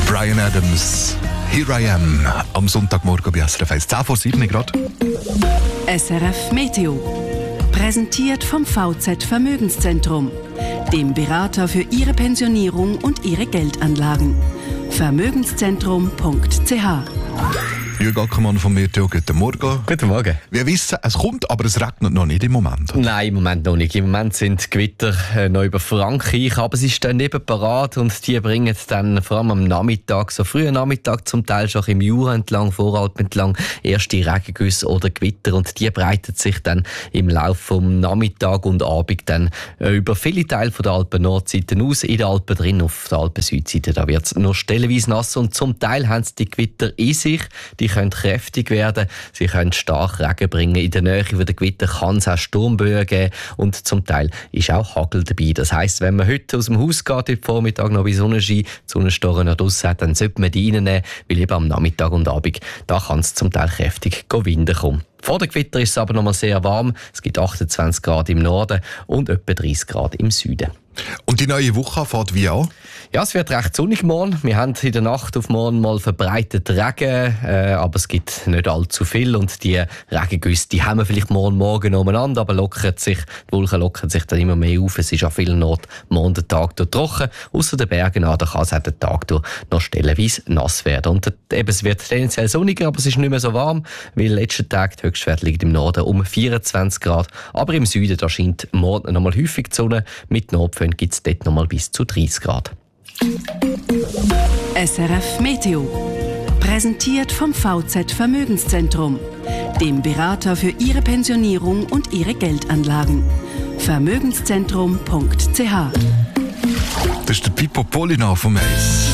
Bryan Adams, Here I Am, am Sonntagmorgen bei SRF 1, 10 vor 7 Grad. SRF Meteo. Präsentiert vom VZ Vermögenszentrum, dem Berater für Ihre Pensionierung und Ihre Geldanlagen. Vermögenszentrum.ch. Jürg Ackermann vom Meteo, guten Morgen. Guten Morgen. Wir wissen, es kommt, aber es regnet noch nicht im Moment. Nein, im Moment noch nicht. Im Moment sind Gewitter noch über Frankreich, aber es ist dann eben parat und die bringen dann vor allem am Nachmittag, so frühen Nachmittag zum Teil schon im Jura entlang, Voralpen entlang, erste Regengüsse oder Gewitter und die breiten sich dann im Laufe vom Nachmittag und Abend dann über viele Teile der Alpen-Nordseite aus, in den Alpen drin, auf der Alpen-Südseite. Da wird es noch stellenweise nass und zum Teil haben sie die Gewitter in sich. Die können kräftig werden, sie können stark Regen bringen. In der Nähe der Gewitter kann es auch Sturmböen geben und zum Teil ist auch Hagel dabei. Das heisst, wenn man heute aus dem Haus geht, heute Vormittag noch bei Sonnenschein, die Sonnenstoren noch draussen hat, dann sollte man die reinnehmen, weil eben am Nachmittag und Abend, da kann es zum Teil kräftig Winden kommen. Vor der Gewitter ist es aber noch mal sehr warm. Es gibt 28 Grad im Norden und etwa 30 Grad im Süden. Und die neue Woche fährt wie an? Ja, es wird recht sonnig morgen. Wir haben in der Nacht auf morgen mal verbreitet Regen, aber es gibt nicht allzu viel und die Regengüsse, die haben wir vielleicht morgen umeinander, aber die Wolken lockern sich dann immer mehr auf. Es ist an vielen Orten morgen der Tag durch trocken, ausser den Bergen an, da kann es auch den Tag durch noch stellenweise nass werden. Und eben, es wird tendenziell sonniger, aber es ist nicht mehr so warm, weil letzten Tag der Höchstwert liegt im Norden um 24 Grad, aber im Süden da scheint morgen noch mal häufig die Sonne, mit Nordföhn gibt es dort noch mal bis zu 30 Grad. SRF Meteo. Präsentiert vom VZ Vermögenszentrum, dem Berater für Ihre Pensionierung und Ihre Geldanlagen. Vermögenszentrum.ch. Das ist der Pippo Polina vom Eis.